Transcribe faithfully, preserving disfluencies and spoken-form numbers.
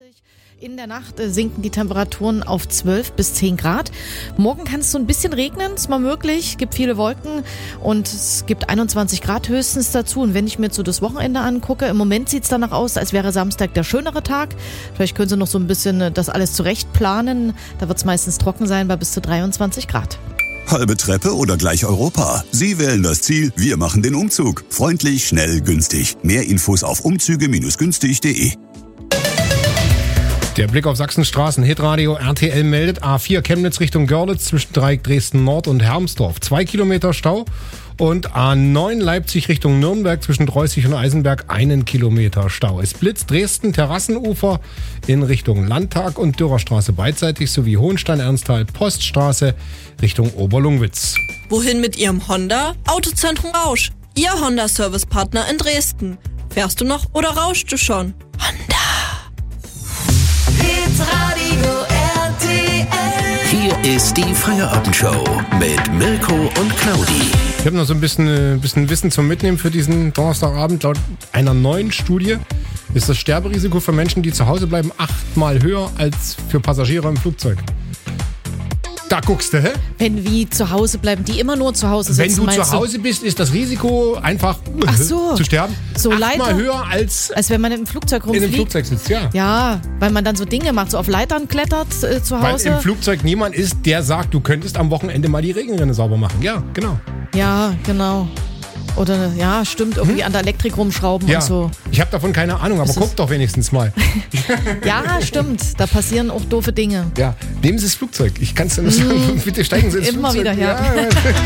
In der Nacht äh, sinken die Temperaturen auf zwölf bis zehn Grad. Morgen kann es so ein bisschen regnen, ist mal möglich, gibt viele Wolken und es gibt einundzwanzig Grad höchstens dazu. Und wenn ich mir jetzt so das Wochenende angucke, im Moment sieht es danach aus, als wäre Samstag der schönere Tag. Vielleicht können Sie noch so ein bisschen äh, das alles zurecht planen. Da wird es meistens trocken sein bei bis zu dreiundzwanzig Grad. Halbe Treppe oder gleich Europa? Sie wählen das Ziel, wir machen den Umzug. Freundlich, schnell, günstig. Mehr Infos auf umzüge günstig punkt de. Der Blick auf Sachsens Straßen. Hitradio R T L meldet A vier Chemnitz Richtung Görlitz zwischen Dreieck Dresden Nord und Hermsdorf. Zwei Kilometer Stau. Und A neun Leipzig Richtung Nürnberg zwischen Dreußig und Eisenberg einen Kilometer Stau. Es blitzt Dresden Terrassenufer in Richtung Landtag und Dürerstraße beidseitig sowie Hohenstein-Ernsthal Poststraße Richtung Oberlungwitz. Wohin mit Ihrem Honda? Autozentrum Rausch. Ihr Honda-Service-Partner in Dresden. Fährst du noch oder rauschst du schon? Honda. Hitradio R T L. Hier ist die Feierabendshow mit Mirko und Claudi. Ich habe noch so ein bisschen, ein bisschen Wissen zum Mitnehmen für diesen Donnerstagabend. Laut einer neuen Studie ist das Sterberisiko für Menschen, die zu Hause bleiben, achtmal höher als für Passagiere im Flugzeug. Da guckst du, hä? Wenn wie zu Hause bleiben, die immer nur zu Hause sitzen. Wenn du zu Hause bist, ist das Risiko einfach Ach so. zu sterben So achtmal Leiter- höher als Als wenn man im Flugzeug in rumfliegt. einem Flugzeug sitzt, ja. Ja, weil man dann so Dinge macht, so auf Leitern klettert äh, zu Weil Hause. im Flugzeug niemand ist, der sagt, du könntest am Wochenende mal die Regenrinne sauber machen. Ja, genau. Ja, genau. Oder, ja, stimmt, irgendwie hm? an der Elektrik rumschrauben Ja, und so. ich habe davon keine Ahnung, aber Das guck doch wenigstens mal. Ja, stimmt, da passieren auch doofe Dinge. Ja, nehmen Sie das Flugzeug. Ich kann es dir nur sagen, bitte steigen Sie ins Immer Flugzeug. wieder, ja. ja.